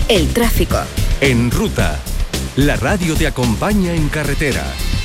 El tráfico. En Ruta, la radio te acompaña en carretera.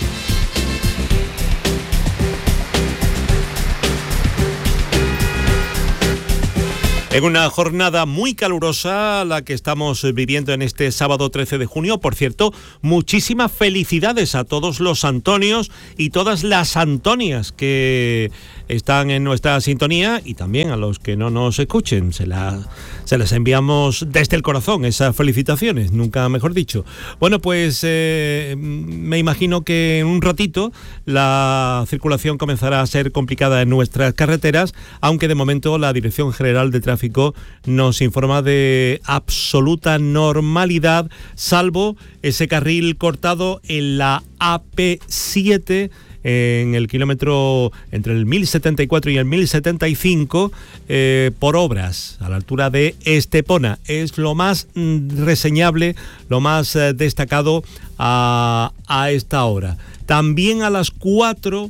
En una jornada muy calurosa la que estamos viviendo en este sábado 13 de junio. Por cierto, muchísimas felicidades a todos los Antonios y todas las Antonias que están en nuestra sintonía, y también a los que no nos escuchen. Se las enviamos desde el corazón, esas felicitaciones, nunca mejor dicho. Bueno, pues me imagino que en un ratito la circulación comenzará a ser complicada en nuestras carreteras, aunque de momento la Dirección General de Tráfico nos informa de absoluta normalidad, salvo ese carril cortado en la AP7, en el kilómetro entre el 1074 y el 1075, por obras a la altura de Estepona. Es lo más reseñable, lo más destacado a esta hora. También a las 4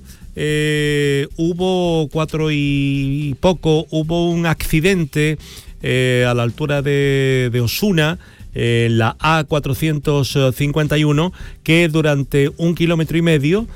hubo un accidente a la altura de Osuna, la A451, que durante 1,5 kilómetros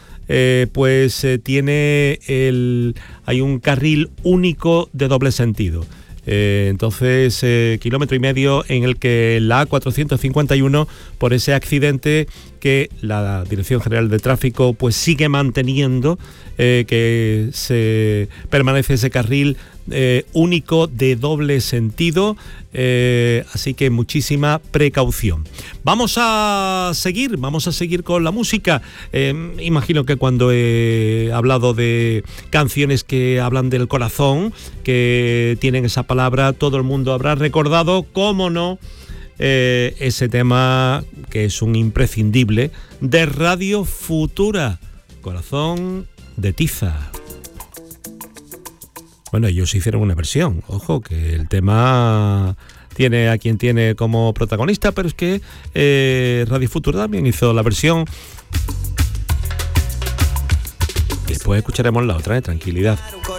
hay un carril único de doble sentido. Entonces, 1,5 kilómetros en el que la A451, por ese accidente que la Dirección General de Tráfico pues sigue manteniendo, que se permanece ese carril único de doble sentido, así que muchísima precaución. Vamos a seguir con la música. Imagino que cuando he hablado de canciones que hablan del corazón, que tienen esa palabra, todo el mundo habrá recordado, cómo no, ese tema que es un imprescindible de Radio Futura, Corazón de Tiza. Bueno, ellos hicieron una versión, ojo, que el tema tiene a quien tiene como protagonista, pero es que Radio Futura también hizo la versión. Después escucharemos la otra, tranquilidad.